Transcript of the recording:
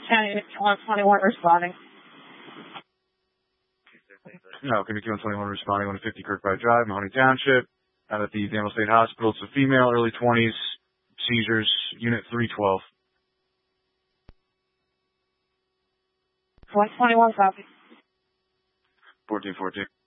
County 121 responding. No, Committee 121 responding, 150 Kirkbride Drive, Mahoney Township. Out at the Danville State Hospital. It's a female, early 20s, seizures, unit 312. 121 copy. 1414.